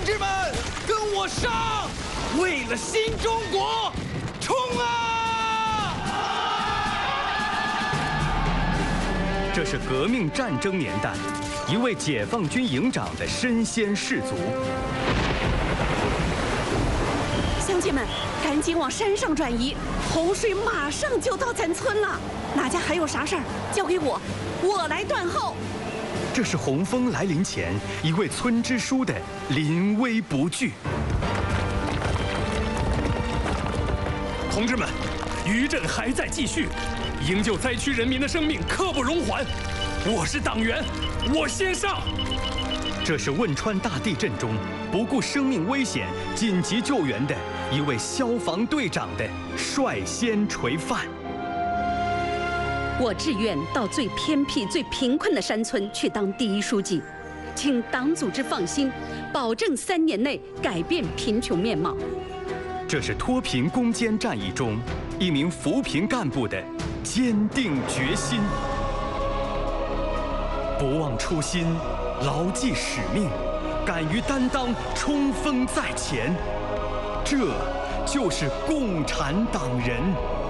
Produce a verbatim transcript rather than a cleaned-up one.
志们，跟我上！为了新中国，冲啊！ 这是革命战争年代，一位解放军营长的身先士卒。 乡亲们，赶紧往山上转移，洪水马上就到咱村了。哪家还有啥事儿，交给我，我来断后。 这是洪峰来临前一位村支书的临危不惧。 同志们，余震还在继续，营救灾区人民的生命刻不容缓。我是党员，我先上。 这是汶川大地震中不顾生命危险紧急救援的一位消防队长的率先垂范。 我志愿到最偏僻、最贫困的山村去当第一书记，请党组织放心，保证三年内改变贫穷面貌。 这是脱贫攻坚战役中一名扶贫干部的坚定决心。不忘初心，牢记使命，敢于担当，冲锋在前，这就是共产党人。